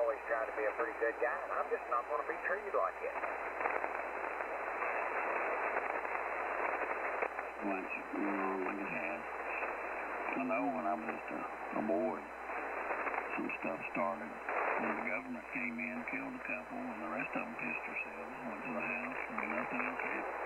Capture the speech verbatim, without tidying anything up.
always tried to be a pretty good guy, and I'm just not going to be treated like it. Once, you know, like it has. I know when I was just a, a boy, some stuff started. When the government came in, killed a couple, and the rest of them pissed themselves, went to the house, and nothing else happened.